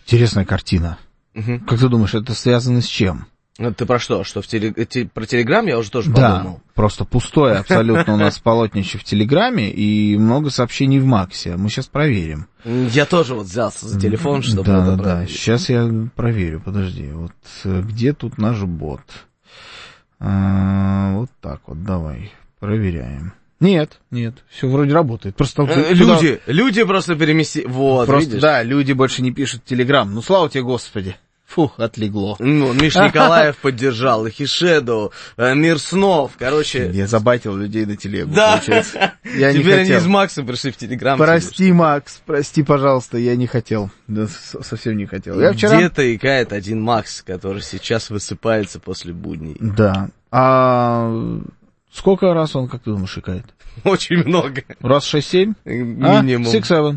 Интересная картина. Как ты думаешь, это связано с чем? Ты про что? Что про Телеграм я уже тоже подумал. Да, просто пустое абсолютно у нас полотнище в Телеграме и много сообщений в Максе. Мы сейчас проверим. Я тоже вот взялся за телефон, чтобы это проверить. Да, сейчас я проверю, подожди. Вот где тут наш бот? Вот так вот, давай, проверяем. Нет, все вроде работает. Просто люди просто переместили. Вот, просто, видишь? да, люди больше не пишут в Телеграм. Ну, слава тебе, Господи. Фух, отлегло. Ну, Миш Николаев поддержал, Хишеду, Мир снов, короче... Я забайтил людей на телегу, да. получается. Я не Теперь хотел. они из Макса пришли в Телеграм. Прости, Макс, прости, пожалуйста, я не хотел. Да, совсем не хотел. Я вчера... Где-то икает один Макс, который сейчас высыпается после будней. Да. А сколько раз он, как ты думаешь, икает? Очень много. Раз 6-7? Минимум. 6-7.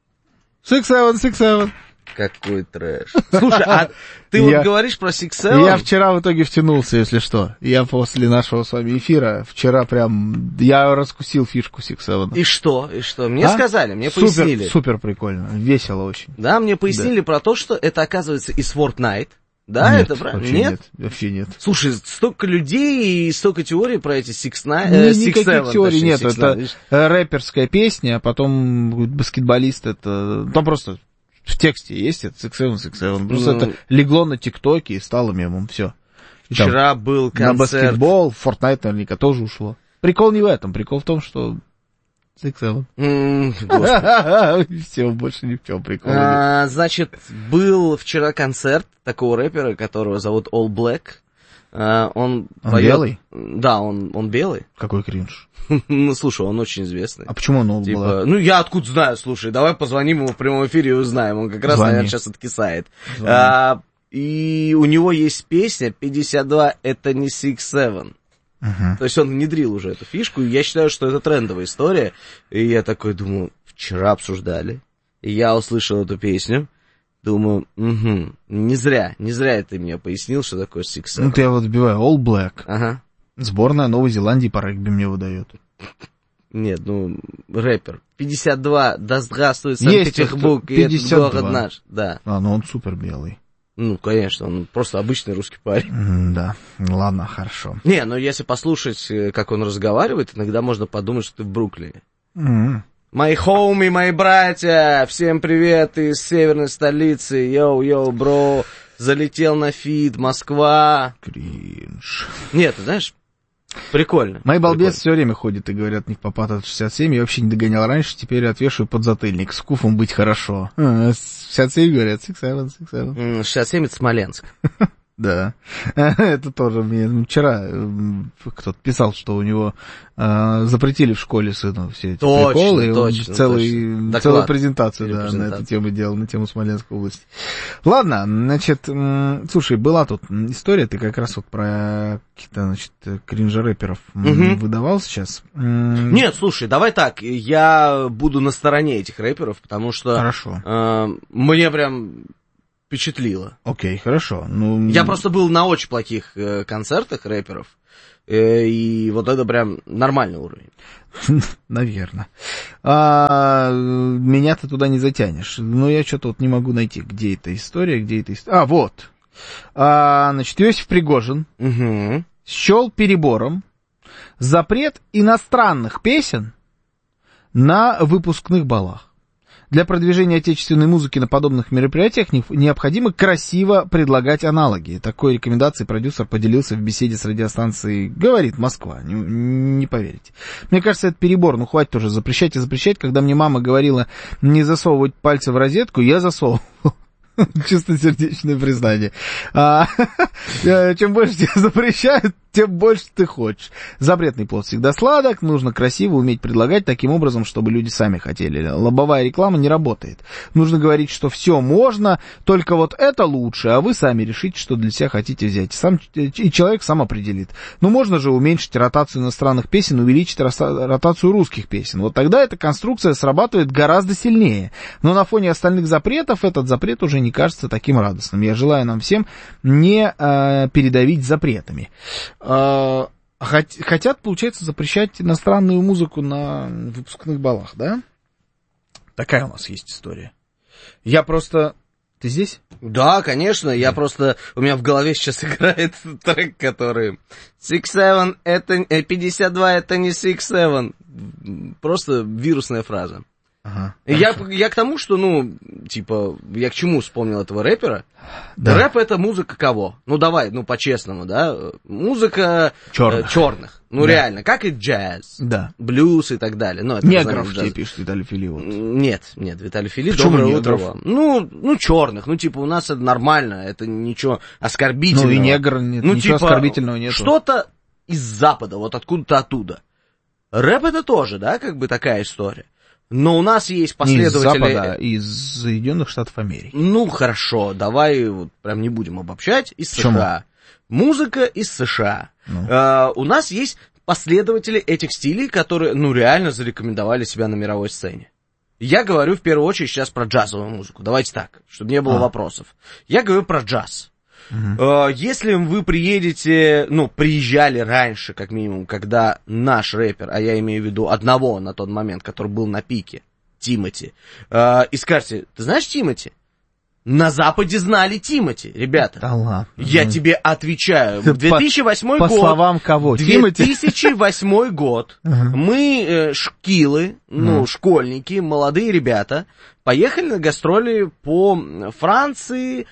6-7. Какой трэш. Слушай, а ты вот говоришь про Six Seven? Я вчера в итоге втянулся, если что. Я после нашего с вами эфира вчера прям... Я раскусил фишку Six Seven. И что? Мне сказали, мне пояснили. Супер прикольно, весело очень. Да, мне пояснили про то, что это, оказывается, из Fortnite. Да, нет, это правильно? Нет? Вообще нет. Слушай, столько людей и столько теорий про эти Six Никаких теорий нет. Six Это Nine, рэперская песня, а потом баскетболист. Это... Там просто в тексте есть это Six Seven. Просто это легло на ТикТоке и стало мемом. Все. Вчера был концерт. На баскетбол, в Fortnite наверняка тоже ушло. Прикол не в этом. Прикол в том, что... Six Seven. Все, больше ни в чем прикол. Значит, был вчера концерт такого рэпера, которого зовут All Black. Он белый? Да, он белый. Какой кринж. Ну, слушай, он очень известный. А почему он All Black? Ну, я откуда знаю, слушай, давай позвоним ему в прямом эфире и узнаем. Он как раз, наверное, сейчас откисает. И у него есть песня 52, это не Six Seven. То есть он внедрил уже эту фишку, и я считаю, что это трендовая история. И я такой думаю, вчера обсуждали, и я услышал эту песню, думаю, не зря ты мне пояснил, что такое Six Seven. Ну, я вот вбиваю All Black. Ага. Сборная Новой Зеландии по регби мне выдает. Нет, рэпер. 52, да здравствует Санкт-Петербург, и этот город наш. Да. Ну он супер белый. Ну, конечно, он просто обычный русский парень. Да, ладно, хорошо. Не, но если послушать, как он разговаривает, иногда можно подумать, что ты в Бруклине. Мои хоуми, мои братья, всем привет из северной столицы, йоу, бро, залетел на фит, Москва. Кринж. Нет, ты знаешь, прикольно. Мои балбесы все время ходят и говорят, не в попад от 67, я вообще не догонял раньше, теперь отвешиваю подзатыльник, с куфом быть хорошо. 67 говорят, 67. 67 это Смоленск. Да, это тоже мне вчера кто-то писал, что у него запретили в школе сыну все эти приколы, и он целую презентацию на эту тему делал, на тему Смоленской области. Ладно, значит, слушай, была тут история, ты как раз вот про каких-то, значит, кринж-рэперов выдавал сейчас. Нет, слушай, давай так, я буду на стороне этих рэперов, потому что мне прям... впечатлило. Окей, хорошо. Я просто был на очень плохих концертах рэперов, и вот это прям нормальный уровень. Наверное. Меня ты туда не затянешь. Но я что-то вот не могу найти, где эта история, вот. Значит, Иосиф Пригожин счел перебором запрет иностранных песен на выпускных балах. Для продвижения отечественной музыки на подобных мероприятиях необходимо красиво предлагать аналоги. Такой рекомендацией продюсер поделился в беседе с радиостанцией «Говорит Москва». Не поверите. Мне кажется, это перебор. Ну, хватит уже запрещать. Когда мне мама говорила не засовывать пальцы в розетку, я засовывал. Чистосердечное признание. Чем больше тебе запрещают, тем больше ты хочешь. Запретный плод всегда сладок, нужно красиво уметь предлагать таким образом, чтобы люди сами хотели. Лобовая реклама не работает. Нужно говорить, что все можно, только вот это лучше, а вы сами решите, что для себя хотите взять. И человек сам определит. Но можно же уменьшить ротацию иностранных песен, увеличить ротацию русских песен. Вот тогда эта конструкция срабатывает гораздо сильнее. Но на фоне остальных запретов этот запрет уже не кажется таким радостным. Я желаю нам всем не передавить запретами. Хотят, получается, запрещать иностранную музыку на выпускных балах, да? Такая у нас есть история. Я просто Ты здесь? Да, конечно, я просто... У меня в голове сейчас играет трек, который... 6-7 это... 52 это не 6-7. Просто вирусная фраза. Ага, я к тому, что, я к чему вспомнил этого рэпера? Да. Рэп — это музыка кого? Давай, по-честному, да? Музыка черных. Да. Реально, как и джаз, да. Блюз и так далее. Негров тебе пишет Виталий Филиппов. Нет, Виталий Филиппов, доброе утро вам. Черных, у нас это нормально, это ничего оскорбительного. И негр, нет, ничего оскорбительного нет. Что-то из Запада, вот откуда-то оттуда. Рэп — это тоже, да, как бы такая история. Но у нас есть последователи... Не из Запада, из Соединенных Штатов Америки. Хорошо, давай прям не будем обобщать. Из США. Музыка из США. У нас есть последователи этих стилей, которые, реально зарекомендовали себя на мировой сцене. Я говорю в первую очередь сейчас про джазовую музыку. Давайте так, чтобы не было вопросов. Я говорю про джаз. Если вы приезжали раньше, как минимум, когда наш рэпер, а я имею в виду одного на тот момент, который был на пике, Тимати, и скажете, ты знаешь Тимати? На Западе знали Тимати, ребята. Да ладно. Я тебе отвечаю. 2008 год. По словам кого? 2008 год. Мы, шкилы, школьники, молодые ребята, поехали на гастроли по Франции,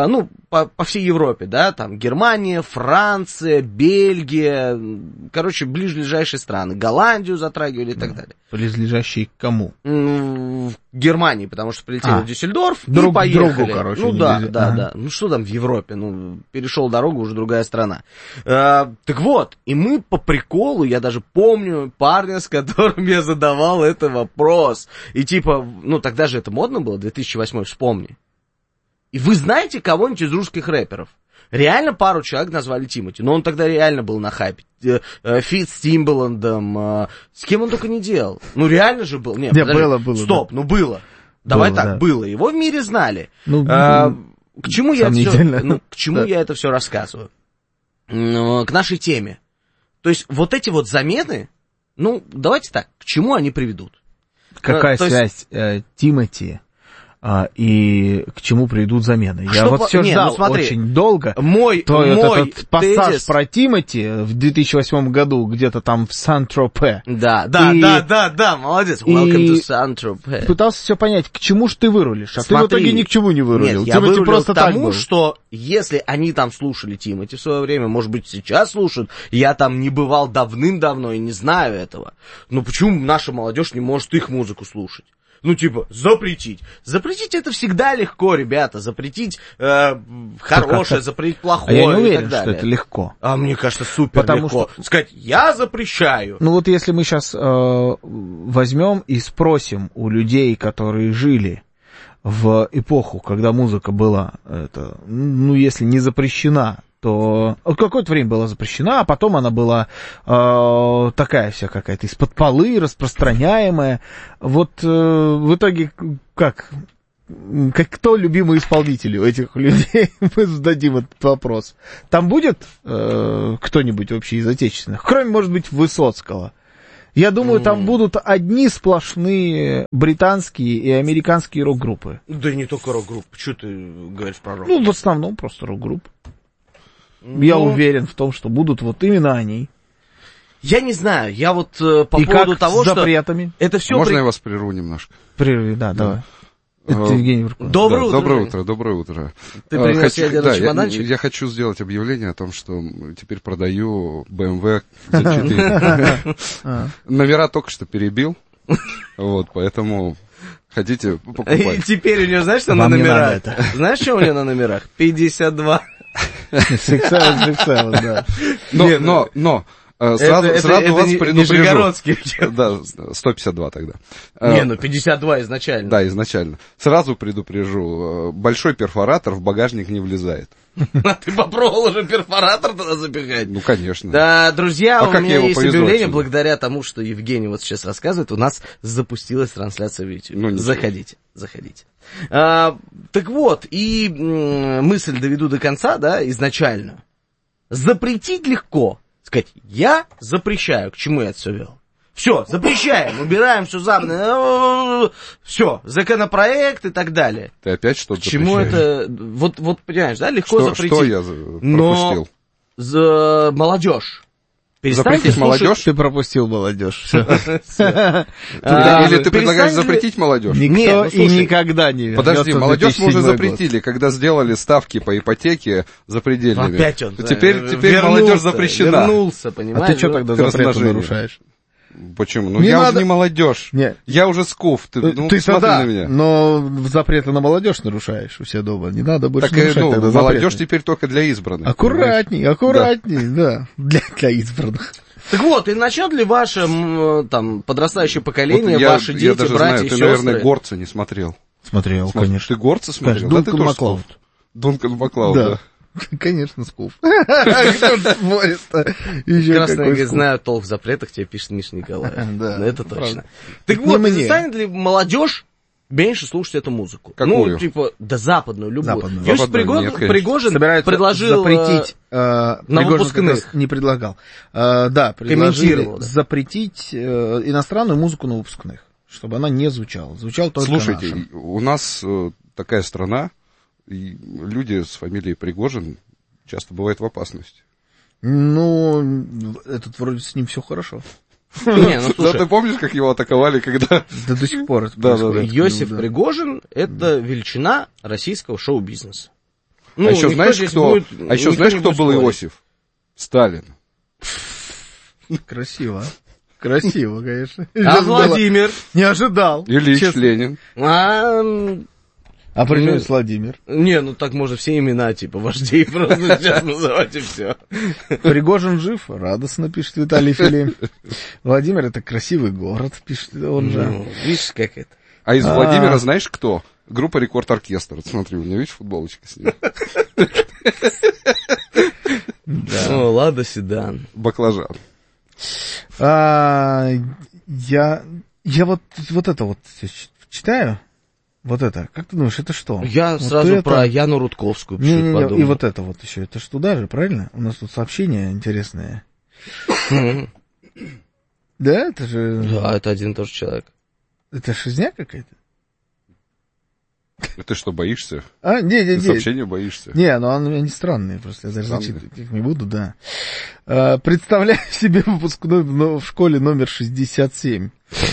по всей Европе, да, там Германия, Франция, Бельгия, ближайшие страны, Голландию затрагивали и так далее. Близлежащие к кому? В Германии, потому что полетели в Дюссельдорф и поехали. Другу, да. Что там в Европе? Перешел дорогу, уже другая страна. Так вот, и мы по приколу, я даже помню парня, с которым я задавал этот вопрос. И тогда же это модно было, 2008, вспомни. И вы знаете кого-нибудь из русских рэперов? Реально пару человек назвали Тимати, но он тогда реально был на хайпе. Фит с Тимбаландом, с кем он только не делал. Реально же был. Нет, было. Стоп, да. Было. Давай так, да. Было. Его в мире знали. К чему я это все рассказываю? К нашей теме. То есть вот эти вот замены, давайте так, к чему они приведут? Какая связь Тимати и к чему приведут замены? Я все ждал очень долго. Этот пассаж про Тимати в 2008 году, где-то там в Сан-Тропе. Да, молодец. Welcome to Сан-Тропе. Пытался все понять, к чему ж ты вырулишь, а ты в итоге ни к чему не вырулил. Нет, я вырулил просто к тому, что если они там слушали Тимати в свое время, может быть, сейчас слушают, я там не бывал давным-давно и не знаю этого. Но почему наша молодежь не может их музыку слушать? Запретить. Запретить это всегда легко, ребята. Запретить хорошее, запретить плохое. Я не уверен, и так далее. что это легко. А мне кажется, супер легко. Сказать, я запрещаю. Если мы сейчас возьмем и спросим у людей, которые жили в эпоху, когда музыка была, если не запрещена, то какое-то время была запрещена, а потом она была такая вся какая-то из-под полы, распространяемая. В итоге кто любимые исполнители у этих людей? Мы зададим этот вопрос. Там будет кто-нибудь вообще из отечественных? Кроме, может быть, Высоцкого. Я думаю, там будут одни сплошные британские и американские рок-группы. Да не только рок-группы. Что ты говоришь про рок-группы? В основном просто рок-группы. Я уверен в том, что будут вот именно они. Я не знаю, я по поводу того, что... запретами? Это все Можно я вас прерву немножко? Прерви, да, давай. Это Евгений Бурков. Доброе утро. Ты принес ядерный чемоданчик? Я хочу сделать объявление о том, что теперь продаю BMW Z4. Номера только что перебил, поэтому... Хотите покупать? И теперь у него, знаешь, что на номерах? Знаешь, что у него на номерах? 52. 67, да. Но сразу вас предупрежу. Да, 152 тогда. 52 изначально. Да, изначально. Сразу предупрежу, большой перфоратор в багажник не влезает. А ты попробовал уже перфоратор туда запихать? Конечно. Да, друзья, у меня есть объявление, благодаря тому, что Евгений вот сейчас рассказывает, у нас запустилась трансляция в YouTube. Заходите. Так вот, и мысль доведу до конца, да, изначально. Запретить легко. Сказать, я запрещаю. К чему я это все вел? Все, запрещаем, убираем все западное, все, законопроект и так далее. Ты опять что-то запрещаешь? Почему это, вот понимаешь, да, легко запретить. Что я пропустил? Но молодежь. Запретить молодежь? Ты пропустил молодежь. Или ты предлагаешь запретить молодежь? Никто и никогда не вернется. Подожди, молодежь мы уже запретили, когда сделали ставки по ипотеке запредельными. Опять он. Теперь молодежь запрещена. Вернулся, понимаешь? А ты что тогда запреты нарушаешь? Почему? Ну, я уже не молодежь. Нет. Я уже скуф. Ты смотри на меня. Но запреты на молодежь нарушаешь у себя дома. Не надо больше нарушать тогда запреты. Молодежь теперь только для избранных. Аккуратней, да. Для избранных. Так вот, и начнет ли ваше там подрастающее поколение, ваши дети, я даже братья и знаю, сестры? Ты, наверное, «Горца» не смотрел. Смотрел, конечно. Ты «Горца» смотрел? Дункан Маклауд. Дункан Маклауд, да. Конечно, скуф. Кто же спорит-то? Красный знаю толк в запретах, тебе пишет Миша Николаев. Да, это точно. Так вот, станет ли молодежь меньше слушать эту музыку? Какую? Ну, типа, да западную, любую. Йосиф Пригожин предложил запретить на выпускных. Не предлагал. Да, предложили запретить иностранную музыку на выпускных, чтобы она не звучала. Звучала только наша. Слушайте, у нас такая страна, и люди с фамилией Пригожин часто бывают в опасности. Ну, этот вроде с ним все хорошо. Не, ну слушай. Да, ты помнишь, как его атаковали, когда... Да до сих пор. Да. Йосиф Пригожин — это величина российского шоу-бизнеса. А еще знаешь, кто был Иосиф? Сталин. Красиво. Красиво, конечно. А Владимир? Не ожидал. Ильич Ленин. А при чем Владимир? Не, ну так можно все имена, типа, вождей просто сейчас называть и все. Пригожин жив, радостно, пишет Виталий Филин. Владимир — это красивый город, пишет он же. Ну, видишь, как это. А из Владимира знаешь кто? Группа «Рекорд Оркестр». Смотри, у меня, видишь, футболочка с ним. О, Лада Седан. Баклажан. Я вот это вот читаю. Вот это, как ты думаешь, это что? Я вот сразу это... про Яну Рудковскую подумал. И вот это вот еще, это ж туда же, правильно? У нас тут сообщения интересные. Да, это же... Да, это один и тот же человек. Это шизня какая-то? Ты что, боишься? Не. Ты сообщения боишься? Не, ну они странные, просто я даже зачитывать их не буду, да. Представляю себе выпускной в школе номер 67.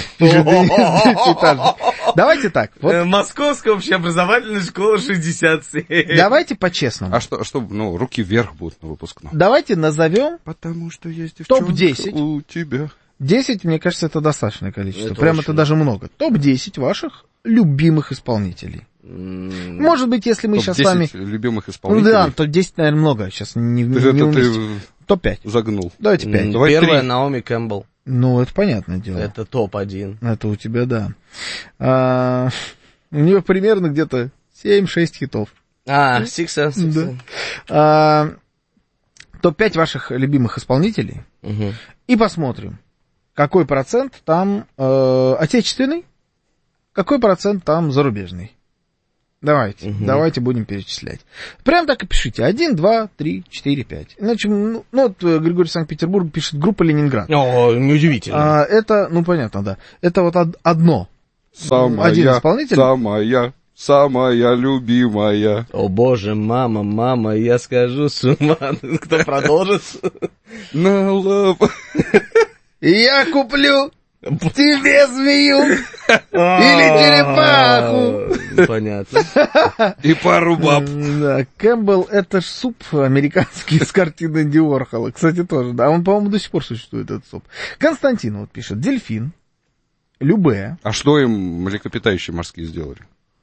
Давайте так. Московская общеобразовательная школа 67. Давайте по-честному. А что, руки вверх будут на выпускном? Давайте назовем... Потому что есть девчонка топ-10 у тебя. 10, мне кажется, это достаточное количество. Прям это даже много. Топ-10 ваших любимых исполнителей. Может быть, если мы сейчас с вами... любимых исполнителей? Ну да, топ-10, наверное, много. Сейчас не уместим. Топ-5. Загнул. Давайте 5. Первая — Наоми Кэмпбелл. Ну, это понятное дело. Это топ-1. Это у тебя, да. У нее примерно где-то 7-6 хитов. Six Sense. Да. Топ-5 ваших любимых исполнителей. И посмотрим, какой процент там отечественный, какой процент там зарубежный. Давайте будем перечислять. Прям так и пишите. 1, 2, 3, 4, 5. Иначе, вот Григорий Санкт-Петербург пишет группа «Ленинград». О, неудивительно. Это, понятно, да. Это вот одно. Один исполнитель. Самая любимая. О боже, мама, я скажу с ума. Кто продолжит? На лоб. Я куплю тебе змею или черепаху. Понятно. И пару баб. Да, Кэмпбелл — это ж суп американский с картины Энди Уорхола. Кстати, тоже, да. Он, по-моему, до сих пор существует, этот суп. Константин вот пишет. Дельфин. Любэ. А что им млекопитающие морские сделали?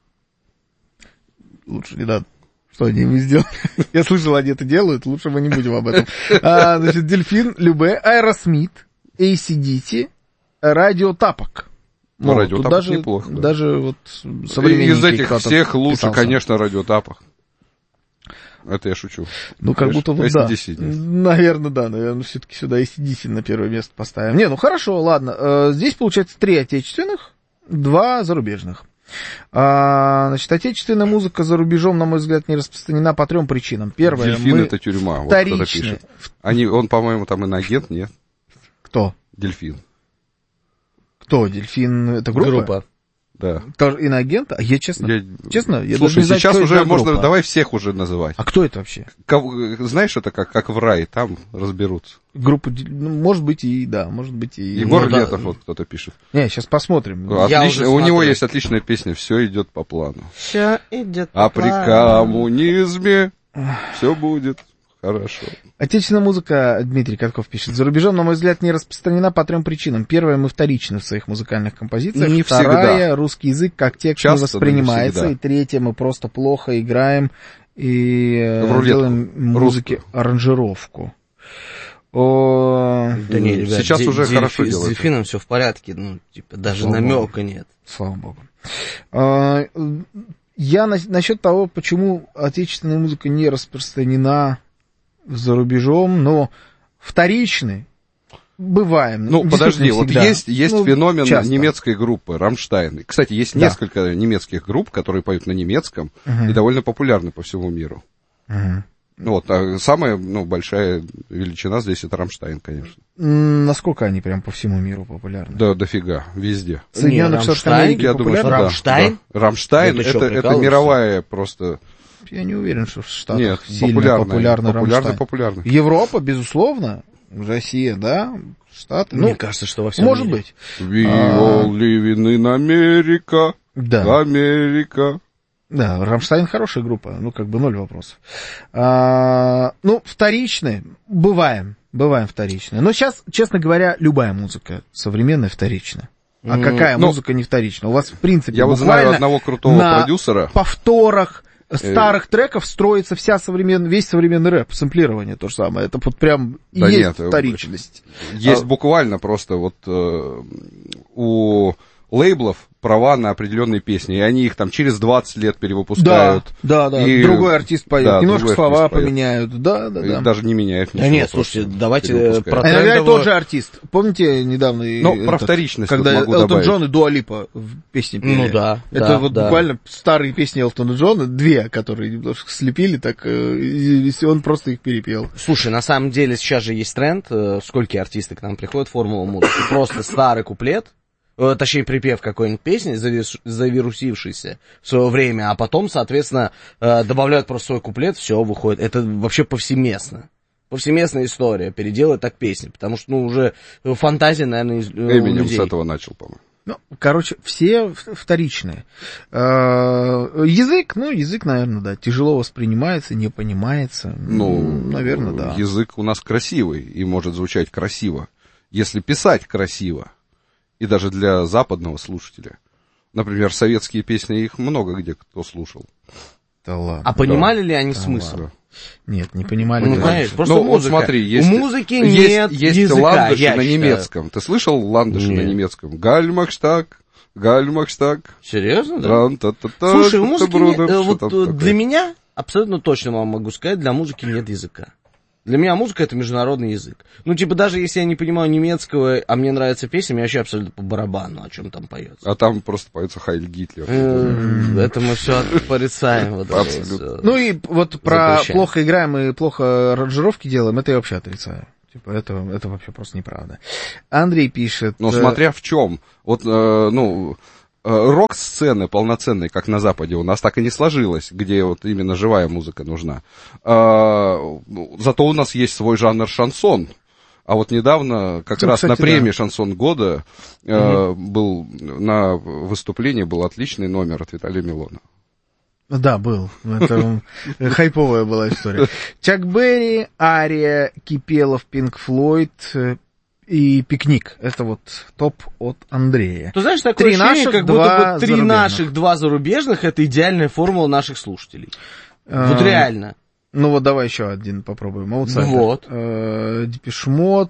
Лучше не надо. Что они ему сделали? Я слышал, они это делают. Лучше мы не будем об этом. Значит, Дельфин, Любэ, Аэросмит, AC/DC, Радио Тапок. Радио Тапок неплохо. Да. Даже вот современники. Из этих всех лучше, конечно, Радио Тапок. Это я шучу. Ну, как будто вот да. Наверное, все-таки сюда AC/DC на первое место поставим. Не, ну хорошо, ладно. Здесь получается 3 отечественных, 2 зарубежных. Значит, отечественная музыка за рубежом, на мой взгляд, не распространена по 3 причинам. Первое, Дельфин — это тюрьма, вторичные. Вот кто-то пишет. Он, по-моему, там иноагент, нет? Кто? Дельфин. Кто? Дельфин? Это группа? Группа. Да. Тоже иноагента? А я честно? Я слушай, даже не знаю, сейчас уже можно, группа. давай всех уже называть. А кто это вообще? Знаешь, это как в рай, там разберутся. Группа, ну, может быть и, да, может быть и... Егор Летов, вот кто-то пишет. Не, сейчас посмотрим. Отлично, у него есть отличная песня «Все идет по плану». Все идет по плану. А при коммунизме все будет хорошо. Отечественная музыка, Дмитрий Катков пишет, за рубежом, на мой взгляд, не распространена по 3 причинам. Первая, мы вторичны в своих музыкальных композициях. Не Вторая, всегда. Русский язык как текст Часто, не воспринимается. не И третья, мы просто плохо играем и делаем музыке аранжировку. Да не, ребят, сейчас уже хорошо делают. С Дельфином все в порядке, ну, типа, даже намека нет. Слава богу. Я насчет того, почему отечественная музыка не распространена за рубежом, но вторичны, бываем. Ну, подожди, вот есть феномен часто. Немецкой группы «Рамштайн». Кстати, есть несколько немецких групп, которые поют на немецком и довольно популярны по всему миру. Вот, а самая большая величина здесь это «Рамштайн», конечно. Насколько они прям по всему миру популярны? Да, дофига, везде. В Соединенных Штатах Америки я думаю, что «Рамштайн»? Да. «Рамштайн» это мировая просто... Я не уверен, что в Штатах Нет, сильно популярный «Рамштайн». Популярный. Европа, безусловно, Россия, да, Штаты. Мне кажется, что во всем может мире. быть. We all living in America, Америка. Да, «Рамштайн» хорошая группа, 0 вопросов. Вторичные, бываем вторичные. Но сейчас, честно говоря, любая музыка современная вторична. А какая музыка не вторична? У вас, в принципе, я вот знаю одного крутого продюсера. На повторах старых треков строится весь современный рэп, сэмплирование то же самое. Это вот прям есть вторичность. Есть буквально просто вот у лейблов права на определенные песни, и они их там через 20 лет перевыпускают. Да. И другой артист поет, немножко слова поменяют. Да. И даже не меняют ничего. Да нет, слушайте, давайте про иногда тот же артист. Помните недавно... про вторичность когда Элтон Джон и Дуа Липа в песне пели. Ну да. Это буквально старые песни Элтона Джона, 2, которые немножко слепили, так и он просто их перепел. Слушай, на самом деле сейчас же есть тренд, сколько артисты к нам приходят в формулу музыки, просто старый куплет, точнее, припев какой-нибудь песни, завирусившийся в свое время, а потом, соответственно, добавляют просто свой куплет, все, выходит. Это вообще повсеместно. Повсеместная история, переделать так песни, потому что, уже фантазия, наверное, Эминем с этого начал, по-моему. Все вторичные. Язык, наверное, да, тяжело воспринимается, не понимается. Наверное, да. Язык у нас красивый и может звучать красиво, если писать красиво. И даже для западного слушателя. Например, советские песни, их много где кто слушал. Да ладно. А понимали ли они смысл? Ладно. Нет, не понимали. Конечно, просто музыка. Вот смотри, у музыки нет языка, ландыши на немецком. Ты слышал ландыши на немецком? Гальмахштаг. Серьезно, да? Слушай, у музыки нет, для меня, абсолютно точно вам могу сказать, для музыки нет языка. Для меня музыка — это международный язык. Даже если я не понимаю немецкого, а мне нравится песня, мне вообще абсолютно по барабану, о чем там поется. А там просто поется «Хайль Гитлер». Это мы все порицаем. Ну и вот про плохо играем и плохо аранжировки делаем, это я вообще отрицаю. Это вообще просто неправда. Андрей пишет... смотря в чем. Рок-сцены полноценной, как на Западе, у нас так и не сложилось, где вот именно живая музыка нужна. Зато у нас есть свой жанр шансон. А вот недавно, кстати, на премии «Шансон года» был на выступлении был отличный номер от Виталия Милонова. Да, был. Это хайповая была история. Чак Берри, Ария, Кипелов, Пинк Флойд и «Пикник». Это вот топ от Андрея. Ты знаешь, такое ощущение, как будто бы 3 наших, 2 зарубежных — это идеальная формула наших слушателей. Вот реально. Давай еще один попробуем. Аутсайдер. Вот. Депеш Мод,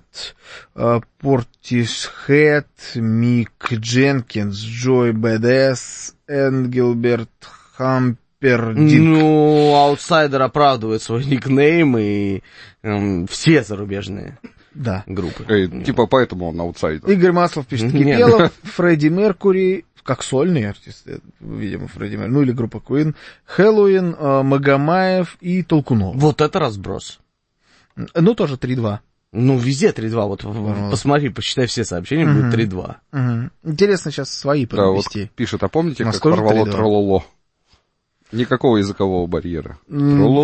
Портишхед, Мик Дженкинс, Джой Бэдэс, Энгелберт Хампердинг. Аутсайдер оправдывает свой никнейм и все зарубежные. Да. Группы. Поэтому он аутсайдер. Игорь Маслов пишет: Кипелов, Фредди Меркури, как сольный артист, видимо, Фредди Меркури, или группа Queen, Хэллоуин, Магомаев и Толкунов. Вот это разброс. Тоже 3-2. Ну, везде 3-2. Вот посмотри, почитай все сообщения, будет 3-2. Интересно сейчас свои подвести. Да, вот пишет, а помните, как порвало трололо? Никакого языкового барьера. Да,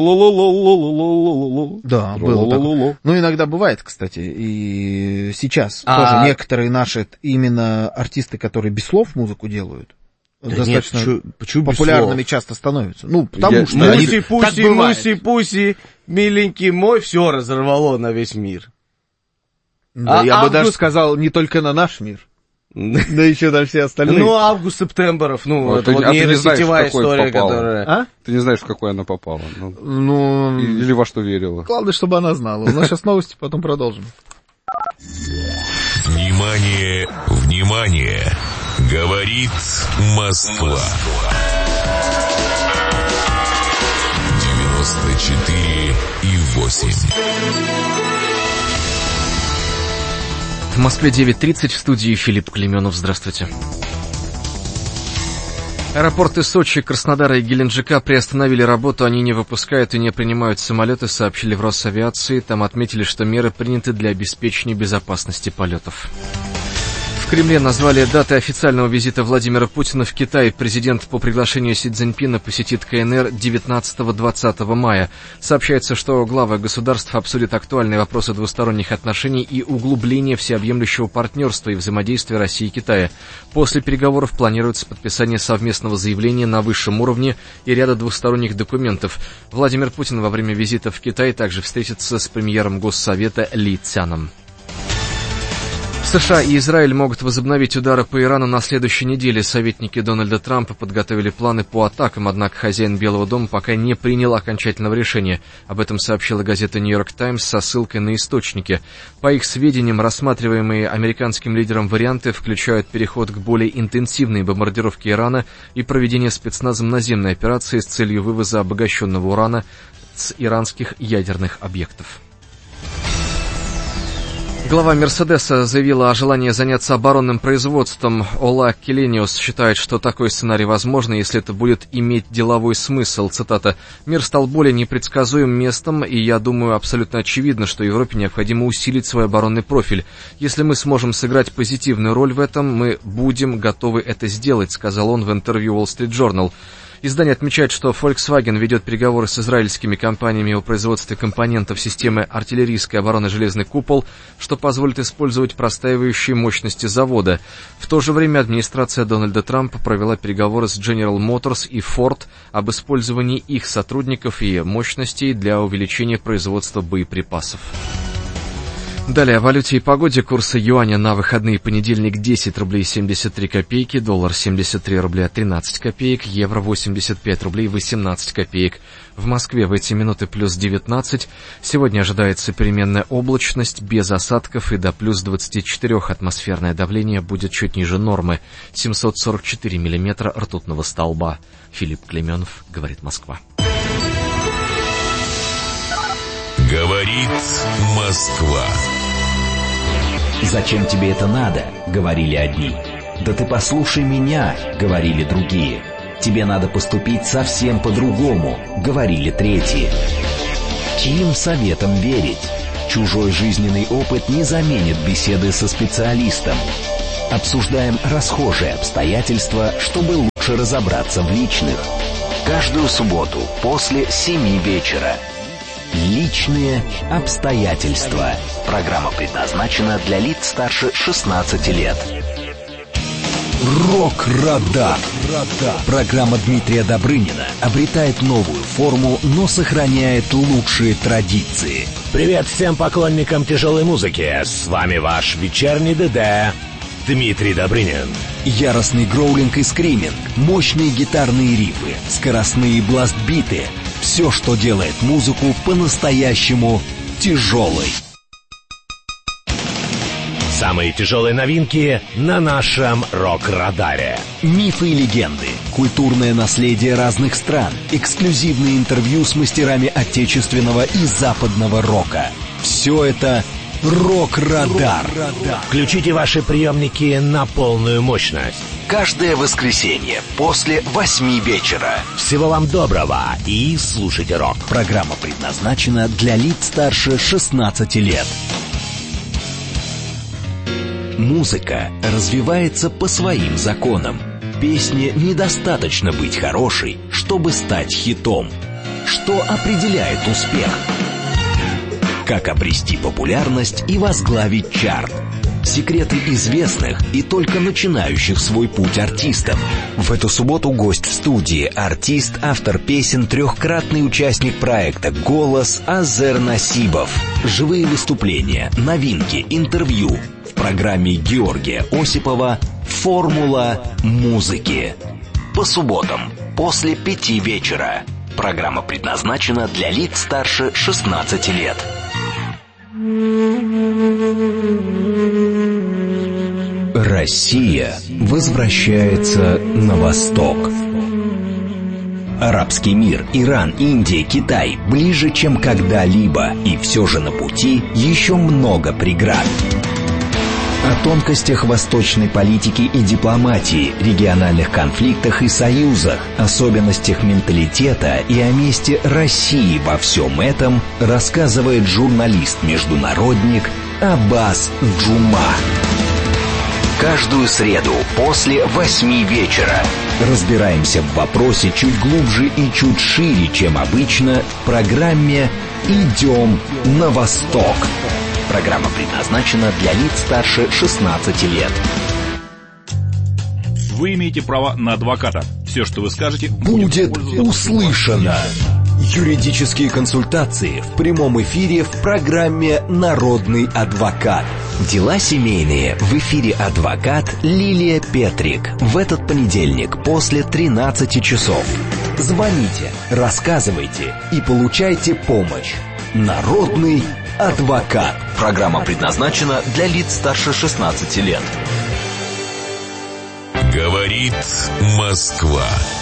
было так. Ну, иногда бывает, кстати, и сейчас тоже некоторые наши именно артисты, которые без слов музыку делают, да достаточно нет, популярными часто становятся. Ну, потому что Муси-пуси, миленький мой, все разорвало на весь мир. Да, я бы даже сказал, не только на наш мир. Да еще на все остальные. Ну, август-септембров, это вот нейросетевая история, которая... Ты не знаешь, в какой она попала. Или во что верила. Главное, чтобы она знала. У нас сейчас новости, потом продолжим. Внимание, внимание! Говорит Москва. 94,8. В Москве 9:30, в студии Филипп Клейменов. Здравствуйте. Аэропорты Сочи, Краснодара и Геленджика приостановили работу, они не выпускают и не принимают самолеты, сообщили в Росавиации. Там отметили, что меры приняты для обеспечения безопасности полетов. В Кремле назвали даты официального визита Владимира Путина в Китай. Президент по приглашению Си Цзиньпина посетит КНР 19-20 мая. Сообщается, что главы государств обсудят актуальные вопросы двусторонних отношений и углубление всеобъемлющего партнерства и взаимодействия России и Китая. После переговоров планируется подписание совместного заявления на высшем уровне и ряда двусторонних документов. Владимир Путин во время визита в Китай также встретится с премьером Госсовета Ли Цяном. США и Израиль могут возобновить удары по Ирану на следующей неделе. Советники Дональда Трампа подготовили планы по атакам, однако хозяин Белого дома пока не принял окончательного решения. Об этом сообщила газета «Нью-Йорк Таймс» со ссылкой на источники. По их сведениям, рассматриваемые американским лидером варианты включают переход к более интенсивной бомбардировке Ирана и проведение спецназом наземной операции с целью вывоза обогащенного урана с иранских ядерных объектов. Глава «Мерседеса» заявила о желании заняться оборонным производством. Ола Келениус считает, что такой сценарий возможен, если это будет иметь деловой смысл. Цитата. «Мир стал более непредсказуемым местом, и я думаю, абсолютно очевидно, что Европе необходимо усилить свой оборонный профиль. Если мы сможем сыграть позитивную роль в этом, мы будем готовы это сделать», сказал он в интервью Wall Street Journal. Издание отмечает, что Volkswagen ведет переговоры с израильскими компаниями о производстве компонентов системы артиллерийской обороны «Железный купол», что позволит использовать простаивающие мощности завода. В то же время администрация Дональда Трампа провела переговоры с General Motors и Ford об использовании их сотрудников и мощностей для увеличения производства боеприпасов. Далее о валюте и погоде. Курсы юаня на выходные: понедельник 10 рублей 73 копейки, доллар 73 рубля 13 копеек, евро 85 рублей 18 копеек. В Москве в эти минуты плюс 19. Сегодня ожидается переменная облачность, без осадков и до плюс 24. Атмосферное давление будет чуть ниже нормы. 744 миллиметра ртутного столба. Филипп Клейменов, говорит Москва. Говорит Москва. «Зачем тебе это надо?» — говорили одни. «Да ты послушай меня!» — говорили другие. «Тебе надо поступить совсем по-другому!» — говорили третьи. Чьим советам верить? Чужой жизненный опыт не заменит беседы со специалистом. Обсуждаем расхожие обстоятельства, чтобы лучше разобраться в личных. Каждую субботу после 7 вечера. Личные обстоятельства. Программа предназначена для лиц старше 16 лет. Рок-радар. Программа Дмитрия Добрынина обретает новую форму, но сохраняет лучшие традиции. Привет всем поклонникам тяжелой музыки. С вами ваш вечерний ДД Дмитрий Добрынин. Яростный гроулинг и скриминг, мощные гитарные рифы, скоростные бластбиты. Все, что делает музыку по-настоящему тяжелой. Самые тяжелые новинки на нашем рок-радаре. Мифы и легенды, культурное наследие разных стран, эксклюзивные интервью с мастерами отечественного и западного рока. Все это Рок-радар. Включите ваши приемники на полную мощность. Каждое воскресенье после 8 вечера. Всего вам доброго и слушайте рок. Программа предназначена для лиц старше 16 лет. Музыка развивается по своим законам. Песне недостаточно быть хорошей, чтобы стать хитом. Что определяет успех? Как обрести популярность и возглавить чарт? Секреты известных и только начинающих свой путь артистов. В эту субботу гость в студии, артист, автор песен, трехкратный участник проекта «Голос» Азер Насибов. Живые выступления, новинки, интервью в программе Георгия Осипова «Формула музыки». По субботам после 5 вечера. Программа предназначена для лиц старше 16 лет. Россия возвращается на восток. Арабский мир, Иран, Индия, Китай ближе, чем когда-либо, и все же на пути еще много преград. О тонкостях восточной политики и дипломатии, региональных конфликтах и союзах, особенностях менталитета и о месте России во всем этом рассказывает журналист-международник Аббас Джума. Каждую среду после 8 вечера разбираемся в вопросе чуть глубже и чуть шире, чем обычно, в программе «Идем на восток». Программа предназначена для лиц старше 16 лет. Вы имеете право на адвоката. Все, что вы скажете, будет услышано. Юридические консультации в прямом эфире в программе «Народный адвокат». Дела семейные в эфире адвокат Лилия Петрик. В этот понедельник после 13 часов. Звоните, рассказывайте и получайте помощь. Народный адвокат. Программа предназначена для лиц старше 16 лет. Говорит Москва.